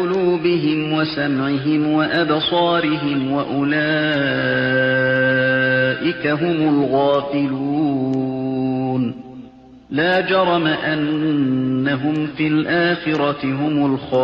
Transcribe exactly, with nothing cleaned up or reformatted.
قلوبهم وسمعهم وأبصارهم وأولئك هم الغافلون لا جرم أنهم في الآخرة هم الخاسرون